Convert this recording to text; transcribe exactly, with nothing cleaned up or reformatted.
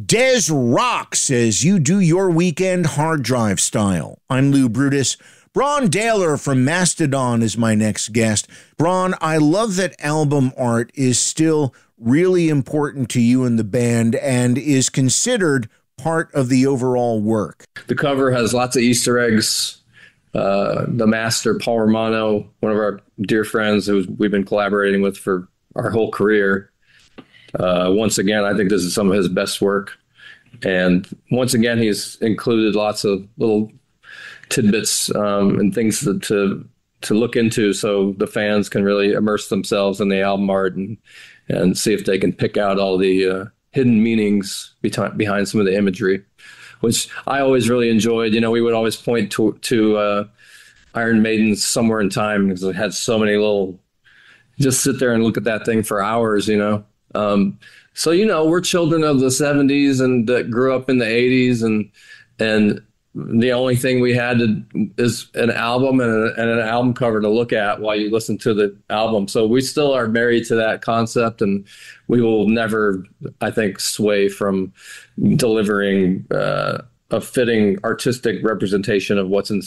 Des rocks as you do your weekend hard drive style. I'm Lou Brutus. Braun Daler from Mastodon is my next guest. Braun, I love that album art is still really important to you and the band and is considered part of the overall work. The cover has lots of Easter eggs. Uh, the master, Paul Romano, one of our dear friends who we've been collaborating with for our whole career. Uh, once again, I think this is some of his best work. And once again, he's included lots of little tidbits um, and things to, to to look into so the fans can really immerse themselves in the album art and, and see if they can pick out all the uh, hidden meanings behind, behind some of the imagery, which I always really enjoyed. You know, we would always point to, to uh, Iron Maiden's Somewhere in Time because it had so many little, just sit there and look at that thing for hours, you know. Um, so, you know, we're children of the seventies and that grew up in the eighties, and and the only thing we had to, is an album and, a, and an album cover to look at while you listen to the album. So we still are married to that concept, and we will never, I think, sway from delivering uh, a fitting artistic representation of what's in